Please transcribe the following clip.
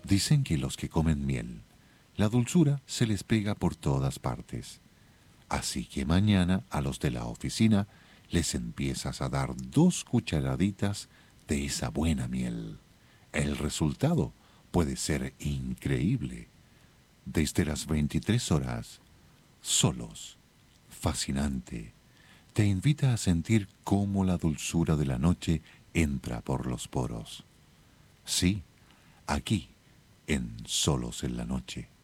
Dicen que los que comen miel, la dulzura se les pega por todas partes. Así que mañana a los de la oficina les empiezas a dar 2 cucharaditas de esa buena miel. El resultado puede ser increíble. Desde las 23 horas, solos, fascinante, te invita a sentir cómo la dulzura de la noche entra por los poros. Sí, aquí, en Solos en la Noche.